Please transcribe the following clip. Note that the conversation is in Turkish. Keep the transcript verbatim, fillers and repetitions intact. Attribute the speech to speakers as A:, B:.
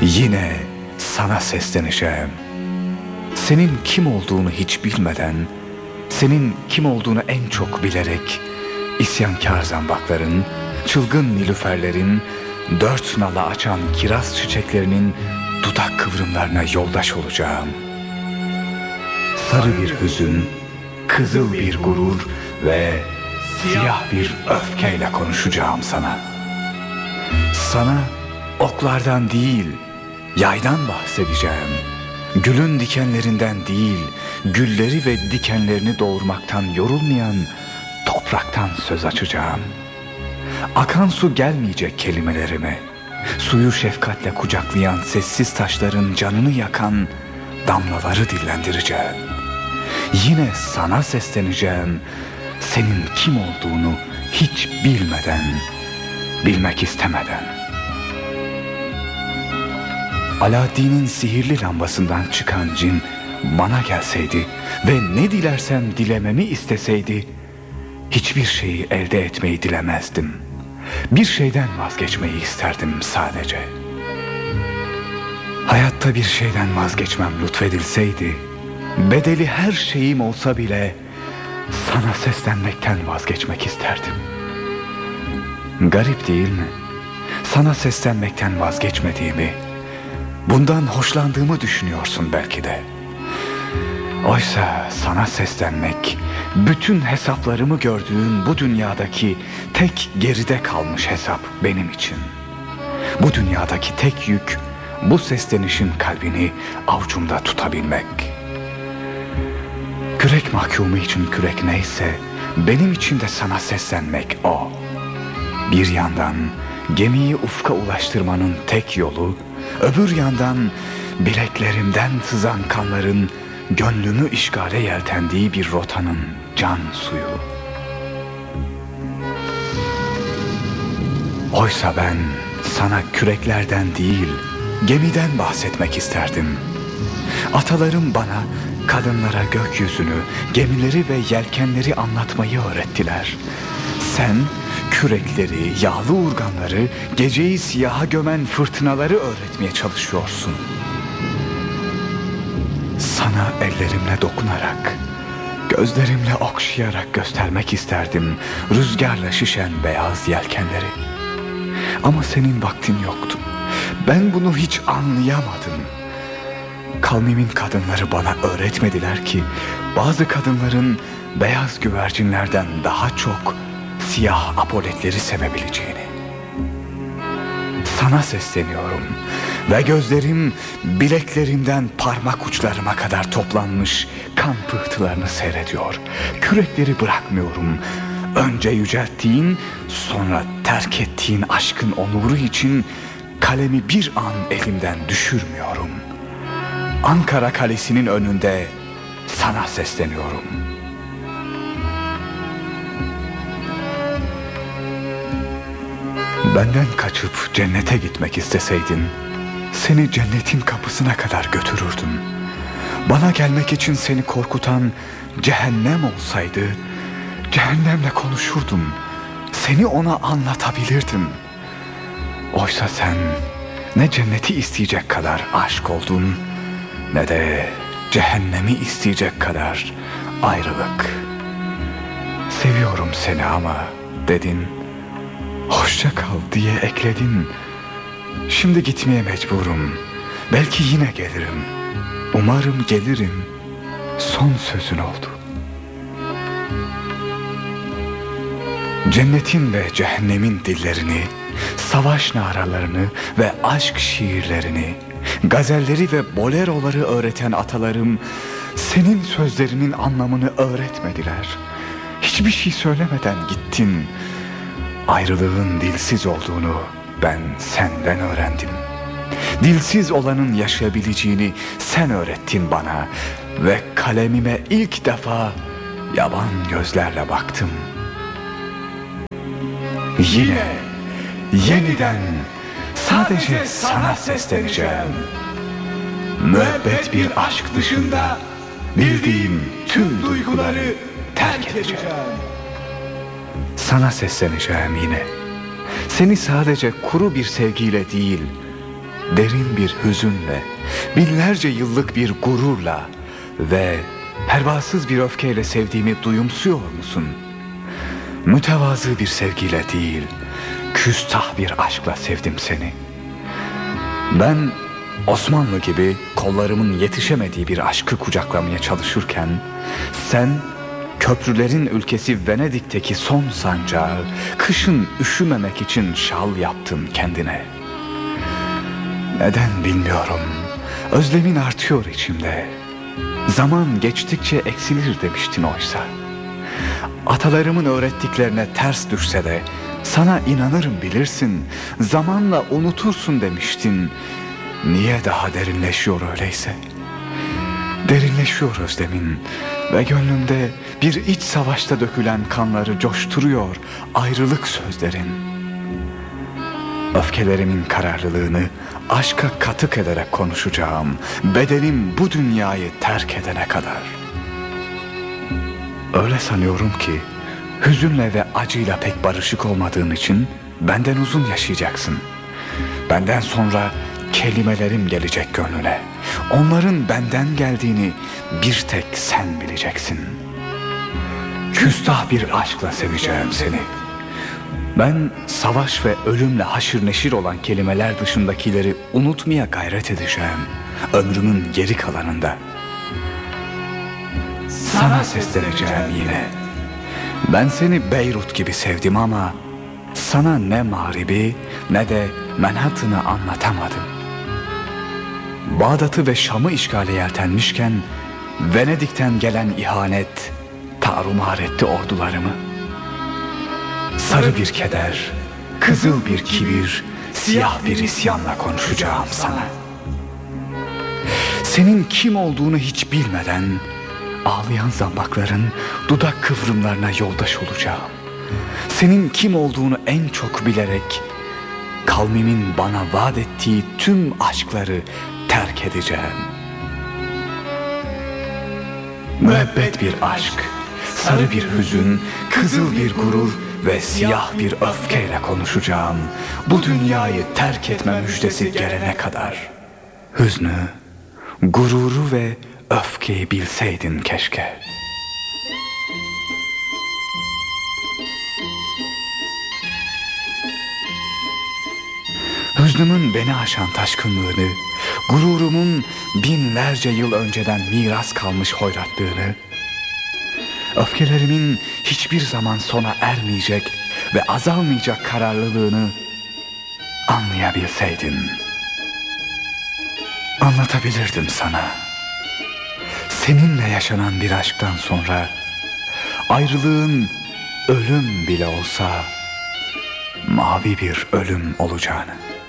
A: Yine sana sesleneceğim. Senin kim olduğunu hiç bilmeden, senin kim olduğunu en çok bilerek, isyankar zambakların, çılgın nilüferlerin, dört nala açan kiraz çiçeklerinin dudak kıvrımlarına yoldaş olacağım. Sarı bir hüzün, kızıl bir gurur ve siyah bir öfkeyle konuşacağım sana. Sana oklardan değil, yaydan bahsedeceğim. Gülün dikenlerinden değil, gülleri ve dikenlerini doğurmaktan yorulmayan topraktan söz açacağım. Akan su gelmeyecek kelimelerime, suyu şefkatle kucaklayan sessiz taşların canını yakan damlaları dillendireceğim. Yine sana sesleneceğim, senin kim olduğunu hiç bilmeden, bilmek istemeden. Alaaddin'in sihirli lambasından çıkan cin bana gelseydi ve ne dilersem dilememi isteseydi, hiçbir şeyi elde etmeyi dilemezdim. Bir şeyden vazgeçmeyi isterdim sadece. Hayatta bir şeyden vazgeçmem lütfedilseydi, bedeli her şeyim olsa bile sana seslenmekten vazgeçmek isterdim. Garip değil mi? Sana seslenmekten vazgeçmediğimi, bundan hoşlandığımı düşünüyorsun belki de. Oysa sana seslenmek, bütün hesaplarımı gördüğün bu dünyadaki tek geride kalmış hesap benim için. Bu dünyadaki tek yük, bu seslenişin kalbini avucumda tutabilmek. Kürek mahkumu için kürek neyse, benim için de sana seslenmek o. Bir yandan gemiyi ufka ulaştırmanın tek yolu, öbür yandan bileklerimden sızan kanların gönlümü işgale yeltendiği bir rotanın can suyu. Oysa ben sana küreklerden değil, gemiden bahsetmek isterdim. Atalarım bana kadınlara gökyüzünü, gemileri ve yelkenleri anlatmayı öğrettiler. Sen kürekleri, yağlı urganları, geceyi siyaha gömen fırtınaları öğretmeye çalışıyorsun. Sana ellerimle dokunarak, gözlerimle okşayarak göstermek isterdim rüzgarla şişen beyaz yelkenleri. Ama senin vaktin yoktu. Ben bunu hiç anlayamadım. Kavmimin kadınları bana öğretmediler ki bazı kadınların beyaz güvercinlerden daha çok siyah apoletleri sevebileceğini. Sana sesleniyorum ve gözlerim bileklerimden parmak uçlarıma kadar toplanmış kan pıhtılarını seyrediyor. Kürekleri bırakmıyorum. Önce yücelttiğin, sonra terk ettiğin aşkın onuru için kalemi bir an elimden düşürmüyorum. Ankara Kalesi'nin önünde sana sesleniyorum. Benden kaçıp cennete gitmek isteseydin, seni cennetin kapısına kadar götürürdüm. Bana gelmek için seni korkutan cehennem olsaydı, cehennemle konuşurdum. Seni ona anlatabilirdim. Oysa sen ne cenneti isteyecek kadar aşk oldun, ne de cehennemi isteyecek kadar ayrılık. Seviyorum seni ama dedin, hoşça kal diye ekledin. Şimdi gitmeye mecburum. Belki yine gelirim. Umarım gelirim. Son sözün oldu. Cennetin ve cehennemin dillerini, savaş naralarını ve aşk şiirlerini, gazelleri ve boleroları öğreten atalarım senin sözlerinin anlamını öğretmediler. Hiçbir şey söylemeden gittin. Ayrılığın dilsiz olduğunu ben senden öğrendim. Dilsiz olanın yaşayabileceğini sen öğrettin bana ve kalemime ilk defa yaban gözlerle baktım. Yine, yeniden sadece sana sesleneceğim. Müebbet bir aşk dışında bildiğim tüm duyguları terk edeceğim. Sana sesleneceğim yine. Seni sadece kuru bir sevgiyle değil, derin bir hüzünle, binlerce yıllık bir gururla ve pervasız bir öfkeyle sevdiğimi duyumsuyor musun? Mütevazı bir sevgiyle değil, küstah bir aşkla sevdim seni. Ben Osmanlı gibi kollarımın yetişemediği bir aşkı kucaklamaya çalışırken, sen köprülerin ülkesi Venedik'teki son sancağı kışın üşümemek için şal yaptın kendine. Neden bilmiyorum, özlemin artıyor içimde. Zaman geçtikçe eksilir demiştin oysa. Atalarımın öğrettiklerine ters düşse de sana inanırım bilirsin, zamanla unutursun demiştin. Niye daha derinleşiyor öyleyse? Derinleşiyor özlemin ve gönlümde bir iç savaşta dökülen kanları coşturuyor ayrılık sözlerin. Öfkelerimin kararlılığını aşka katık ederek konuşacağım, bedenim bu dünyayı terk edene kadar. Öyle sanıyorum ki hüzünle ve acıyla pek barışık olmadığın için benden uzun yaşayacaksın. Benden sonra kelimelerim gelecek gönlüne. Onların benden geldiğini bir tek sen bileceksin. Küstah bir aşkla seveceğim seni. Ben savaş ve ölümle haşır neşir olan kelimeler dışındakileri unutmaya gayret edeceğim ömrümün geri kalanında. Sana sesleneceğim yine. Ben seni Beyrut gibi sevdim ama sana ne Mağrib'i ne de Manhattan'ı anlatamadım. Bağdat'ı ve Şam'ı işgale yeltenmişken Venedik'ten gelen ihanet tarumar etti ordularımı. Sarı bir keder, kızıl bir kibir, siyah bir isyanla konuşacağım sana. Senin kim olduğunu hiç bilmeden ağlayan zambakların dudak kıvrımlarına yoldaş olacağım. Senin kim olduğunu en çok bilerek kavmimin bana vaat ettiği tüm aşkları terk edeceğim. Müebbet bir aşk, sarı bir hüzün, kızıl bir gurur ve siyah bir öfkeyle konuşacağım. Bu dünyayı terk etme müjdesi gelene kadar. Hüznü, gururu ve öfkeyi bilseydin keşke. Hüznümün beni aşan taşkınlığını, gururumun binlerce yıl önceden miras kalmış hoyratlığını, öfkelerimin hiçbir zaman sona ermeyecek ve azalmayacak kararlılığını anlayabilseydin, anlatabilirdim sana. Seninle yaşanan bir aşktan sonra ayrılığın ölüm bile olsa mavi bir ölüm olacağını.